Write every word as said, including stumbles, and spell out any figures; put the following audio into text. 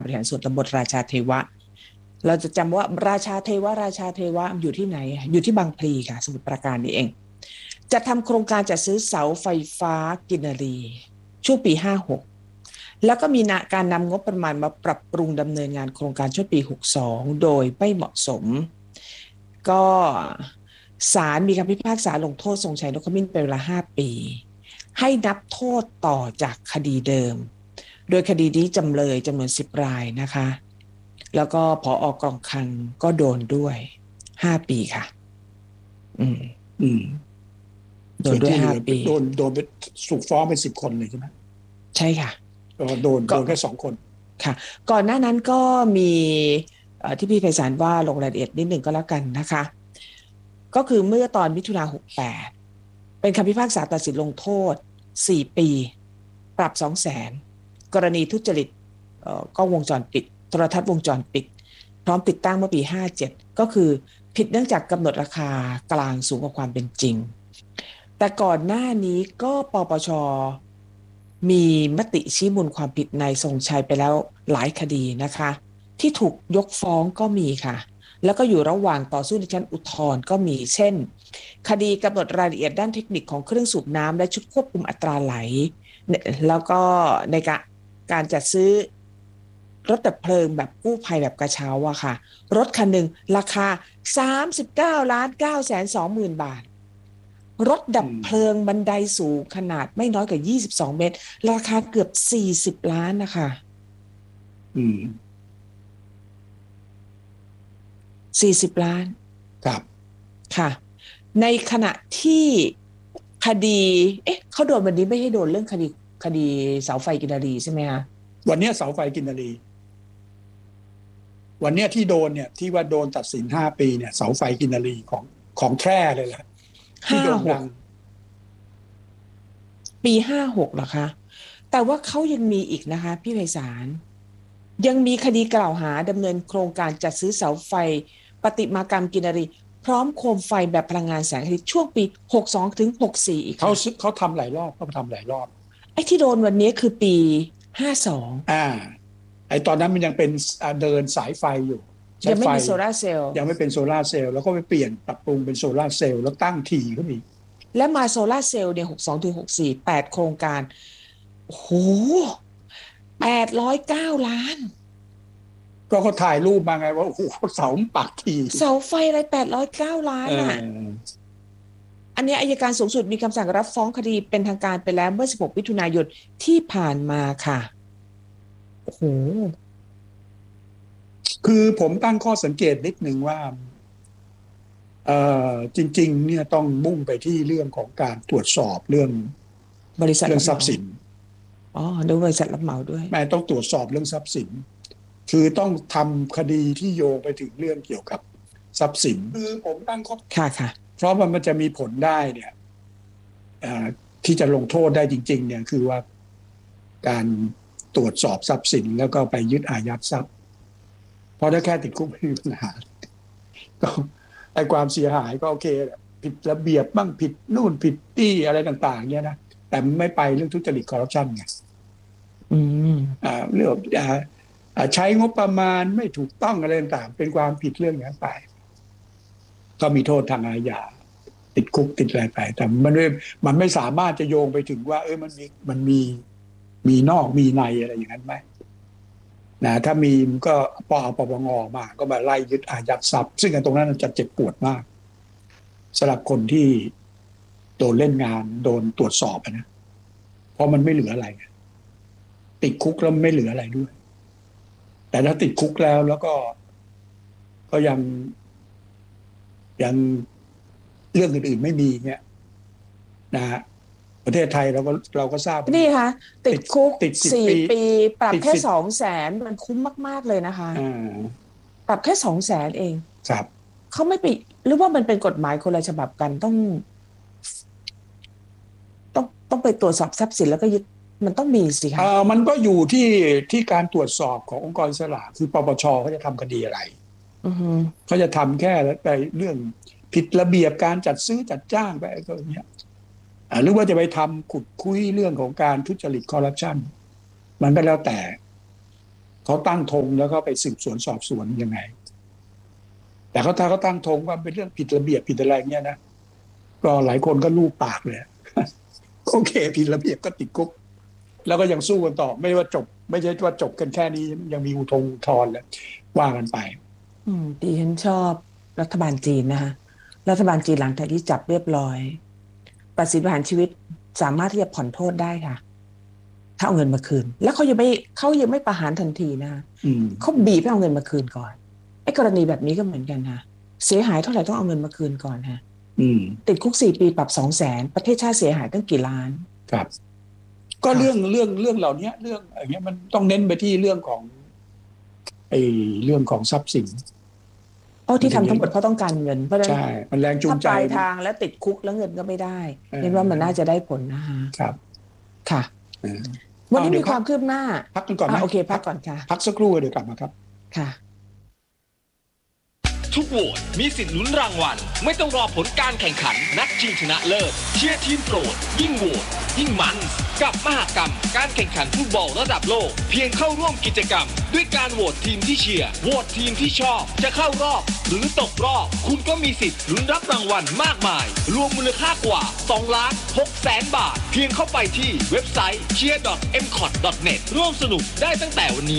บริหารส่วนตำบลราชาเทวะเราจะจำว่าราชาเทวะราชาเทวะอยู่ที่ไหนอยู่ที่บางพลีค่ะสมุทรปราการนี่เองจะทำโครงการจัดซื้อเสาไฟฟ้ากินรีช่วงปีห้าหกแล้วก็มีการนำงบประมาณมาปรับปรุงดำเนินงานโครงการช่วงปีหกสองโดยไม่เหมาะสมก็ศาลมีคำพิพากษาลงโทษทรงชัยนกขมิ้นเป็นเวลาห้าปีให้นับโทษต่อจากคดีเดิมโดยคดีนี้จำเลยจำนวนสิบรายนะคะแล้วก็ผอ.กองคลังก็โดนด้วยห้าปีค่ะอืมอืมโดนด้วยห้าปีโดนโดนถูกฟ้องเป็นสิบคนเลยใช่ไหมใช่ค่ะโดนโดนแค่สองคนค่ะก่อนหน้านั้นก็มีที่พี่ไพศาลว่าลงรายละเอียดนิดหนึ่งก็แล้วกันนะคะก็คือเมื่อตอนมิถุนาหกแปดเป็นคำพิพากษาตัดสินลงโทษสี่ปีปรับสองแสนกรณีทุจริตกล้องวงจรปิดโทรทัศน์วงจรปิดพร้อมติดตั้งเมื่อปีห้าเจ็ดก็คือผิดเนื่องจากกำหนดราคากลางสูงกว่าความเป็นจริงแต่ก่อนหน้านี้ก็ปปช.มีมติชี้มูลความผิดนายทรงชัยไปแล้วหลายคดีนะคะที่ถูกยกฟ้องก็มีค่ะแล้วก็อยู่ระหว่างต่อสู้ในชั้นอุทธรณ์ก็มีเช่นคดีกำหนดรายละเอียดด้านเทคนิคของเครื่องสูบน้ำและชุดควบคุมอัตราไหลแล้วก็ในการการจัดซื้อรถดับเพลิงแบบกู้ภัยแบบกระเช้าอะค่ะรถคันหนึ่งราคาสามสิบเก้าล้านเก้าแสนสองหมื่นบาทรถดับเพลิงบันไดสูงขนาดไม่น้อยกว่ายี่สิบสองเมตรราคาเกือบสี่สิบล้านนะคะอืมสี่สิบล้านครับค่ะในขณะที่คดีเอ๊ะเขาโดนวันนี้ไม่ให้โดนเรื่องคดีคดีเสาไฟกินรีใช่ไหมคะวันนี้เสาไฟกินรีวันนี้ที่โดนเนี่ยที่ว่าโดนตัดสินห้าปีเนี่ยเสาไฟกินรีของของแท้เลยแหละที่โดนดังปีห้าหกเหรอคะแต่ว่าเขายังมีอีกนะคะพี่ไพศาลยังมีคดีกล่าวหาดำเนินโครงการจัดซื้อเสาไฟประติมากรรมกินรีพร้อมโคมไฟแบบพลังงานแสงอาทิตย์ช่วงปีหกสองถึงหกสี่อีกเขาเขาทำหลายรอบเขาทำหลายรอบไอ้ที่โดนวันนี้คือปีห้าสองอ่าไอ้ตอนนั้นมันยังเป็นเดินสายไฟอยู่ยังไม่มีโซลาร์เซลล์ยังไม่เป็นโซลาร์เซลล์แล้วก็ไปเปลี่ยนปรับปรุงเป็นโซลาร์เซลล์แล้วตั้งทีก็มีและมาโซลาร์เซลล์เนี่ยหกสองถึงหกสี่แปดโครงการโอ้โหแปดร้อยเก้าล้านก็เขาถ่ายรูปมาไงว่าโอ้โหเสาปักทีเสาไฟอะไรแปดร้อยเก้าล้านอ่ะอันนี้อัยการสูงสุดมีคำสั่งรับฟ้องคดีเป็นทางการไปแล้วเมื่อสิบหกมิถุนายนที่ผ่านมาค่ะโอ้โหคือผมตั้งข้อสังเกตนิดนึงว่าเอ่อจริงๆเนี่ยต้องมุ่งไปที่เรื่องของการตรวจสอบเรื่องบริษัทเรื่องทรัพย์สินอ๋อดูบริษัทรับเหมาด้วยไม่ต้องตรวจสอบเรื่องทรัพย์สินคือต้องทำคดีที่โยงไปถึงเรื่องเกี่ยวกับทรัพย์สินคือผมตั้งข้อค่ะค่ะเพราะว่ามันจะมีผลได้เนี่ยที่จะลงโทษได้จริงๆเนี่ยคือว่าการตรวจสอบทรัพย์สินแล้วก็ไปยึดอายัดทรัพย์เพราะถ้าแค่ติดคุกไม่มีปัญหาก็ไอ้ความเสียหายก็โอเคผิดระเบียบบ้างผิดนู่นผิดที่อะไรต่างๆเนี่ยนะแต่ไม่ไปเรื่องทุจริตคอร์รัปชันไงอืมอ่าเรื่องอ่าใช้งบประมาณไม่ถูกต้องอะไรต่างๆเป็นความผิดเรื่องนั้นไปก็มีโทษทางอาญาติดคุกติดอะไรไปแต่มันไม่มันไม่สามารถจะโยงไปถึงว่าเออมันมีมันมีมีนอกมีในอะไรอย่างนั้นไหมนะถ้ามีมันก็ปอปปงมาก็มาไล่ยึดอายัดทรัพย์ซึ่งตรงนั้นจะเจ็บปวดมากสำหรับคนที่โดนเล่นงานโดนตรวจสอบนะเพราะมันไม่เหลืออะไรติดคุกแล้วไม่เหลืออะไรด้วยแต่ถ้าติดคุกแล้วแล้วก็ก็ยังยังเรื่องอื่นๆไม่มีเนี่ยนะฮะประเทศไทยเราก็เราก็ทราบนี่ค่ะติดคุกติดสี่ปีปรับแค่สองแสนมันคุ้มมากๆเลยนะคะปรับแค่สองแสนเองครับเขาไม่ไปหรือว่ามันเป็นกฎหมายคนละฉบับกันต้องต้องต้องไปตรวจสอบทรัพย์สินแล้วก็ยึดมันต้องมีสิคะเออมันก็อยู่ที่ที่การตรวจสอบขององค์กรอิสระคือปปชเขาจะทำคดีอะไรเขาจะทำแค่ไปเรื่องผิดระเบียบการจัดซื้อจัดจ้างไปก็อย่างเงี้ยหรือว่าจะไปทำขุดคุยเรื่องของการทุจริตคอร์รัปชันมันก็แล้วแต่เขาตั้งธงแล้วก็ไปสืบสวนสอบสวนยังไงแต่เขาถ้าเขาตั้งธงว่าเป็นเรื่องผิดระเบียบผิดอะไรเงี้ยนะก็หลายคนก็ลูบปากเลย โอเคผิดระเบียบก็ติดคุกแล้วก็ยังสู้กันต่อไม่ว่าจบไม่ใช่ว่าจบกันแค่นี้ยังมีอุทงอุทธรณ์แล้วว่ากันไปอืมดิฉันชอบรัฐบาลจีนนะคะรัฐบาลจีนหลังจากที่จับเรียบร้อยตัดสินประหารชีวิตสามารถที่จะผ่อนโทษได้ค่ะถ้าเอาเงินมาคืนแล้วเขายังไม่เขายังไม่ประหารทันทีนะคะเขาบีบให้เอาเงินมาคืนก่อนไอ้กรณีแบบนี้ก็เหมือนกันค่ะเสียหายเท่าไหร่ต้องเอาเงินมาคืนก่อนค่ะติดคุกสี่ปีปรับสองแสนประเทศชาติเสียหายตั้งกี่ล้านครับก็เรื่องเรื่องเรื่องเหล่านี้เรื่องอย่างเงี้ยมันต้องเน้นไปที่เรื่องของไอ้เรื่องของทรัพย์สินโอ้ที่ทำทั้งหมดเพราะต้องการเงินเพราะฉะนั้นใช่มันแรงจูงใจถ้าปลายทางแล้วติดคุกแล้วเงินก็ไม่ได้เห็นว่ามันน่าจะได้ผลนะคะครับค่ะวันนี้มีความคืบหน้าพักกันก่อนนะโอเคพักก่อนค่ะพักสักครู่เดี๋ยวกลับมาครับค่ะทุกโหวตมีสิทธิ์ลุ้นรางวัลไม่ต้องรอผลการแข่งขันนัดชิงชนะเลิศเชียร์ทีมโปรดยิ่งโหวตยิ่งมันกับมหกรรมการแข่งขันฟุตบอลระดับโลกเพียงเข้าร่วมกิจกรรมด้วยการโหวตทีมที่เชียร์โหวตทีมที่ชอบจะเข้ารอบหรือตกรอบคุณก็มีสิทธิ์ลุ้นรับรางวัลมากมายรวมมูลค่ากว่าสองล้านหกแสนบาทเพียงเข้าไปที่เว็บไซต์ เชียร์ ดอท เอ็ม คอท ดอท เน็ต ร่วมสนุกได้ตั้งแต่วันนี้